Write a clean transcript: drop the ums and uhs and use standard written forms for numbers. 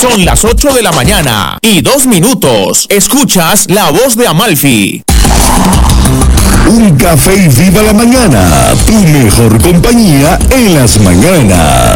Son las 8 de la mañana y 2 minutos. Escuchas La Voz de Amalfi. Un café y viva la mañana. Tu mejor compañía en las mañanas.